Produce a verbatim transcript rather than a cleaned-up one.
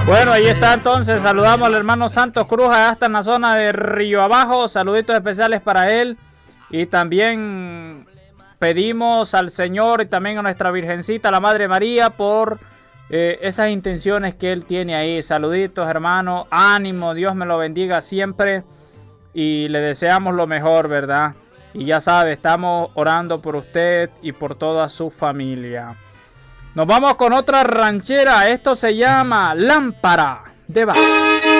Bueno, ahí está entonces. Saludamos al hermano Santos Cruz, hasta en la zona de Río Abajo. Saluditos especiales para él. Y también pedimos al Señor y también a nuestra Virgencita, la Madre María, por eh, esas intenciones que él tiene ahí. Saluditos, hermano. Ánimo, Dios me lo bendiga siempre. Y le deseamos lo mejor, ¿verdad? Y ya sabe, estamos orando por usted y por toda su familia. Nos vamos con otra ranchera. Esto se llama Lámpara de Barro.